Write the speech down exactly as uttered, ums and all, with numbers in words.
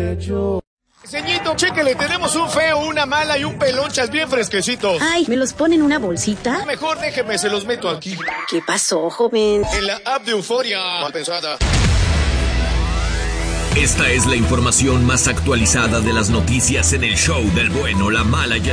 hecho. Ceñito, chéquele, tenemos un feo, una mala y un pelonchas bien fresquecitos. Ay, ¿me los pone en una bolsita? Mejor déjeme, se los meto aquí. ¿Qué pasó, joven? En la app de Euforia. Mal pensada. Esta es la información más actualizada de las noticias en el show del bueno, la mala y el